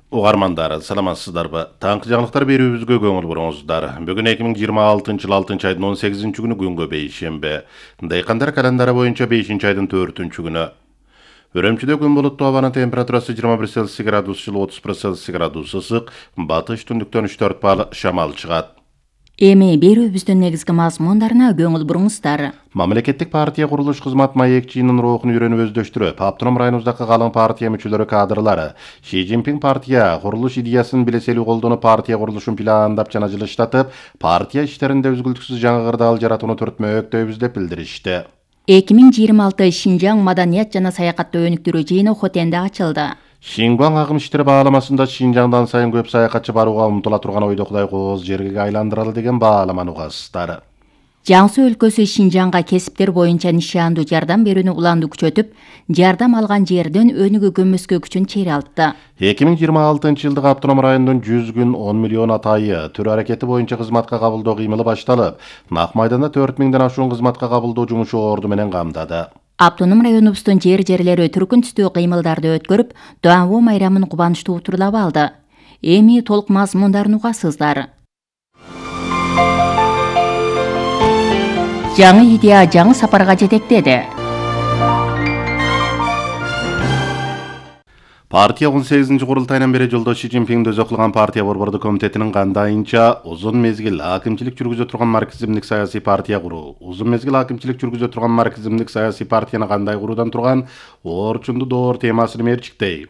Угармандар, саламатсыздарбы? Таңкы жаңылыктар берүүбүзгө көңүл буруңуздар. Бүгүн 2026 altınчы айдын 18 күнү күнгө бейшембе. Дайкандар календары боюнча 5 айдын 4 күнү. Үрөмчүдө күн булуттуу, абанын температурасы 21 Цельсий градус жылы, 30 Цельсий градус ысык, батыш түндүктөн 3-4 бал шамал чыгат. Эми берүүбүздүн негизги мазмундарына көңүл буруңуздар. Мамлекеттик партия курулуш кызмат маекчинин рухун үйрөнүп өздөштүрөп, Автоном районубуздагы калың партия мүчөлөрү кадрлары Ши Цзиньпин партия курулуш идеясын билеселүү колдонуп, партия курулушун пландап жана жылыштатып, партия иштеринде үзгүлтүксүз жаңы кырдаал жаратууну түртмөктөйбүз деп билдиришти. 2026 Шинжаң маданият жана саякатты өнүктүрүү жыйыны Хотенде ачылды. Шингуаң агым иштери бааламасында Шинжаңдан сайын көп саякатчы барууга умтула турган ойдо Кудай кооз жерге айландыралы деген бааламаны угасыздар. Жаңсы өлкөсү Шинжаңга кесиптер боюнча нишандуу жардам берүүнү уланды күчөтүп, жардам алган жерден өнүгүү көмөскө күчүн чейре алтты. 2026 Автоном районунун 100 күн 10 миллион атайы төр аракети боюнча кызматка кабылдоо кыймылы башталып, Нак майданда 4000ден ашуун кызматка кабылдоо жумушу орду менен камдады. Автоном районубуздун жерлери түркүн түстүү кыймылдарды өткөрүп, Дуанбу майрамын кубанычтуу утурлап алды. Эми толук мазмундарын угасыздар. Жаңы идея жаңы сапарга жетектеди. Партия 18 курултайынан бери жолдош Ши Цзиньпинди өзү кылган партия борбордук комитетинин кандайынча узун мезгил акимчилик жүргүзө турган марксизмдик саясий партия куруу, узун мезгил акимчилик жүргүзө турган марксизмдик саясий партияны кандай куруудан турган орчунду доор темасын мерчиктей.